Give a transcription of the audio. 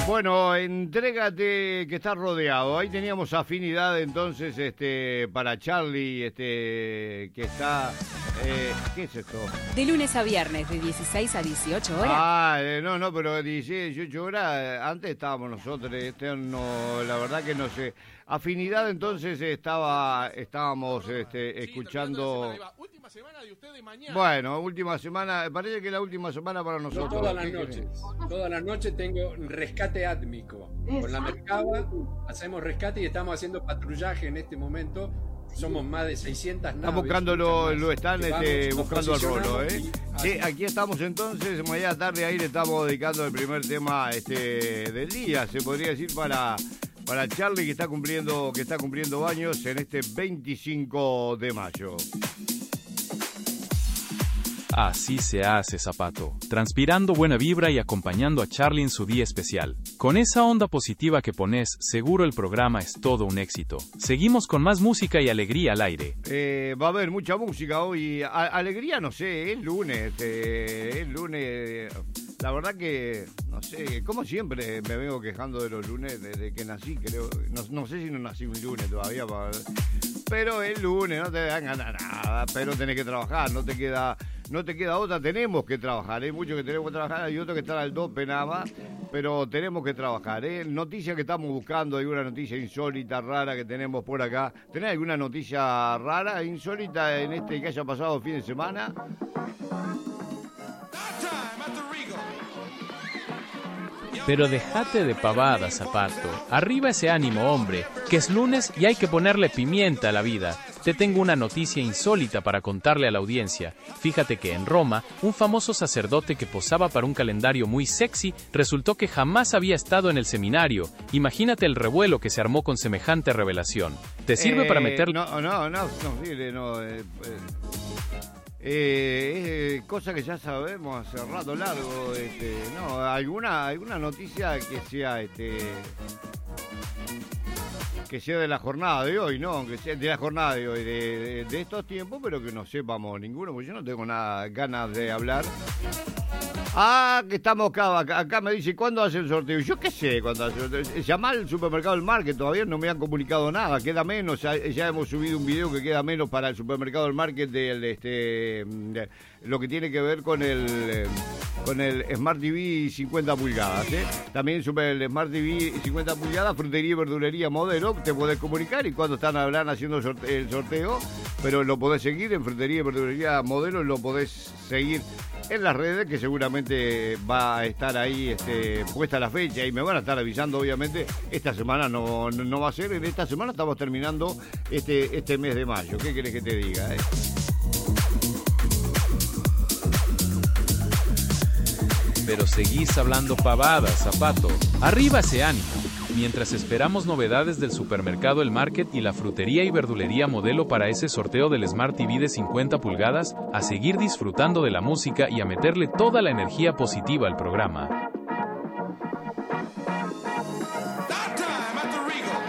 Bueno, entrégate que está rodeado. Ahí teníamos afinidad entonces para Charlie, que está... ¿qué es esto? De lunes a viernes, de 16 a 18 horas. No, pero 16, 18 horas, antes estábamos nosotros, no, la verdad que no sé. Afinidad entonces estábamos escuchando... Última semana de usted de mañana. Bueno, última semana, parece que es la última semana para nosotros. No, todas las noches tengo rescate átmico. Con la Mercaba hacemos rescate y estamos haciendo patrullaje en este momento. Somos más de 600 naves. Están buscando lo están buscando al rolo, Sí, aquí estamos entonces, mañana tarde ahí le estamos dedicando el primer tema del día, se podría decir para Charlie que está cumpliendo años en este 25 de mayo. Así se hace, Zapato, transpirando buena vibra y acompañando a Charlie en su día especial. Con esa onda positiva que pones, seguro el programa es todo un éxito. Seguimos con más música y alegría al aire. Va a haber mucha música hoy. Alegría, no sé, es lunes. La verdad que, no sé, como siempre me vengo quejando de los lunes desde que nací, creo. No sé si no nací un lunes todavía, pero el lunes no te dan ganas nada, pero tenés que trabajar, no te queda otra, tenemos que trabajar, hay muchos que tenemos que trabajar, hay otros que están al tope nada más, pero tenemos que trabajar, Noticias que estamos buscando, hay una noticia insólita, rara que tenemos por acá. ¿Tenés alguna noticia rara, insólita que haya pasado fin de semana? Pero déjate de pavadas, Zapato. Arriba ese ánimo, hombre, que es lunes y hay que ponerle pimienta a la vida. Te tengo una noticia insólita para contarle a la audiencia. Fíjate que en Roma, un famoso sacerdote que posaba para un calendario muy sexy resultó que jamás había estado en el seminario. Imagínate el revuelo que se armó con semejante revelación. ¿Te sirve para meterle...? Cosa que ya sabemos hace rato largo, alguna noticia que sea de la jornada de hoy, ¿no? Que sea de la jornada de hoy, de estos tiempos, pero que no sepamos ninguno, porque yo no tengo nada ganas de hablar. Que estamos acá me dice, ¿cuándo hace el sorteo? Yo qué sé cuándo hace el sorteo. Llamá al supermercado del Market, todavía no me han comunicado nada, queda menos, ya hemos subido un video que queda menos para el supermercado del Market de lo que tiene que ver con el Smart TV 50 pulgadas, También el Smart TV 50 pulgadas, frutería y verdulería Modelo, te podés comunicar y cuando hablando haciendo el sorteo, pero lo podés seguir en frutería y verdulería Modelo, lo podés seguir en las redes, que seguramente va a estar ahí puesta la fecha y me van a estar avisando, obviamente. Esta semana no va a ser, en esta semana estamos terminando este mes de mayo. ¿Qué querés que te diga? Pero seguís hablando pavadas, Zapato. Arriba ese ánimo. Mientras esperamos novedades del supermercado El Market y la frutería y verdulería Modelo para ese sorteo del Smart TV de 50 pulgadas, a seguir disfrutando de la música y a meterle toda la energía positiva al programa.